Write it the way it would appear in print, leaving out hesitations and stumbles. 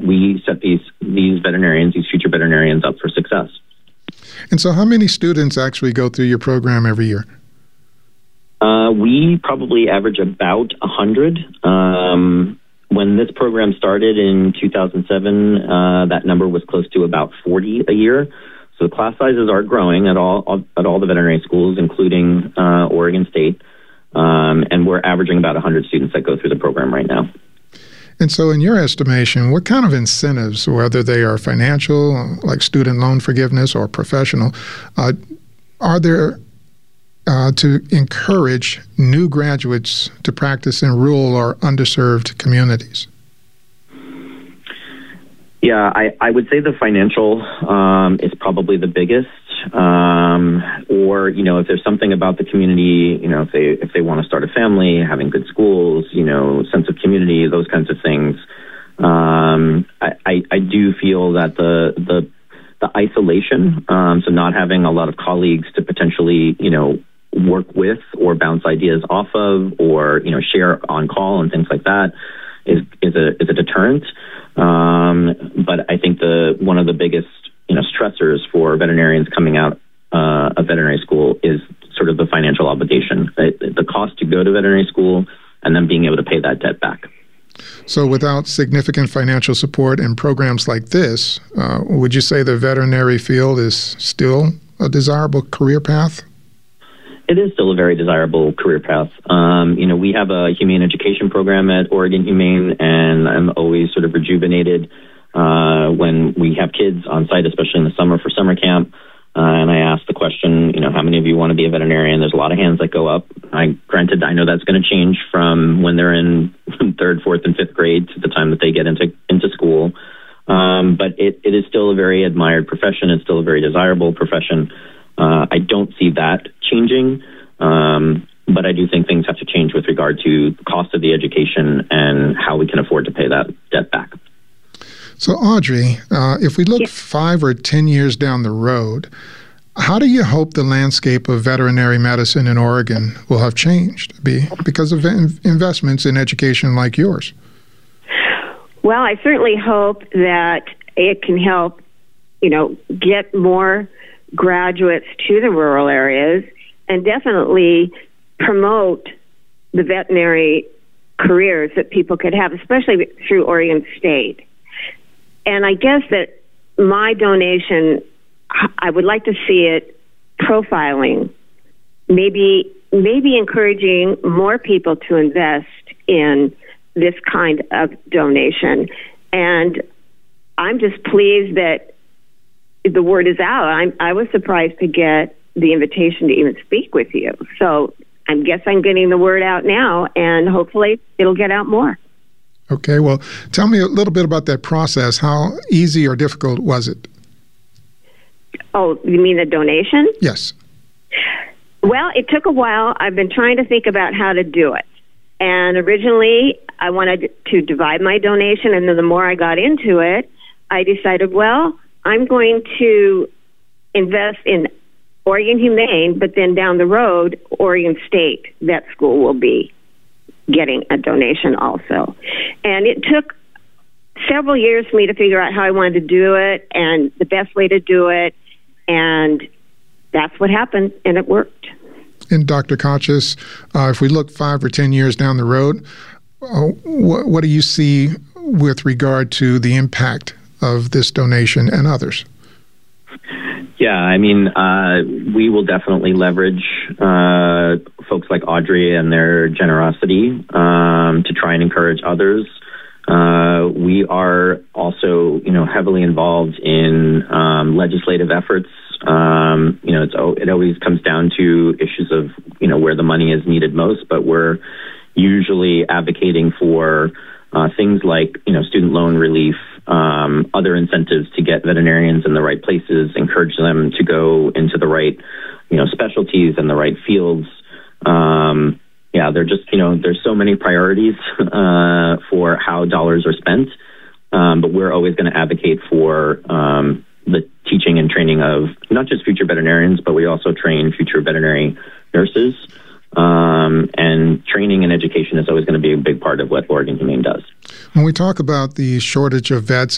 we set these veterinarians, these future veterinarians, up for success. And so how many students actually go through your program every year? We probably average about 100. When this program started in 2007, that number was close to about 40 a year. So the class sizes are growing at all the veterinary schools, including Oregon State. And we're averaging about 100 students that go through the program right now. And so in your estimation, what kind of incentives, whether they are financial, like student loan forgiveness, or professional, are there to encourage new graduates to practice in rural or underserved communities? Yeah, I would say the financial is probably the biggest. Or, if there's something about the community, if they want to start a family, having good schools, sense of community, those kinds of things. I do feel that the isolation, so not having a lot of colleagues to potentially, work with or bounce ideas off of, or, share on call and things like that is a deterrent. But I think one of the biggest, stressors for veterinarians coming out of veterinary school is sort of the financial obligation, the cost to go to veterinary school, and then being able to pay that debt back. So without significant financial support and programs like this, would you say the veterinary field is still a desirable career path? It is still a very desirable career path. We have a humane education program at Oregon Humane, and I'm always sort of rejuvenated when we have kids on site, especially in the summer for summer camp. And I ask the question, how many of you want to be a veterinarian? There's a lot of hands that go up. Granted, I know that's going to change from when they're in third, fourth, and fifth grade to the time that they get into school. But it is still a very admired profession. It's still a very desirable profession. I don't see that changing, but I do think things have to change with regard to the cost of the education and how we can afford to pay that debt back. So, Audrey, if we look 5 or 10 years down the road, how do you hope the landscape of veterinary medicine in Oregon will have changed because of investments in education like yours? Well, I certainly hope that it can help, get more graduates to the rural areas and definitely promote the veterinary careers that people could have, especially through Oregon State. And I guess that my donation, I would like to see it profiling, maybe encouraging more people to invest in this kind of donation. And I'm just pleased that the word is out. I was surprised to get the invitation to even speak with you. So I guess I'm getting the word out now, and hopefully it'll get out more. Okay, well, tell me a little bit about that process. How easy or difficult was it? Oh, you mean the donation? Yes. Well, it took a while. I've been trying to think about how to do it. And originally, I wanted to divide my donation, and then the more I got into it, I decided, well, I'm going to invest in Oregon Humane, but then down the road, Oregon State Vet School will be getting a donation also. And it took several years for me to figure out how I wanted to do it and the best way to do it. And that's what happened, and it worked. And Dr. Kotches, if we look 5 or 10 years down the road, what do you see with regard to the impact of this donation and others? Yeah, we will definitely leverage folks like Audrey and their generosity to try and encourage others. We are also, heavily involved in legislative efforts. It always comes down to issues of, where the money is needed most, but we're usually advocating for things like, student loan relief, other incentives to get veterinarians in the right places, encourage them to go into the right, specialties and the right fields. They're just, there's so many priorities for how dollars are spent. But we're always going to advocate for the teaching and training of not just future veterinarians, but we also train future veterinary nurses. And training and education is always going to be a big part of what Oregon Humane does. When we talk about the shortage of vets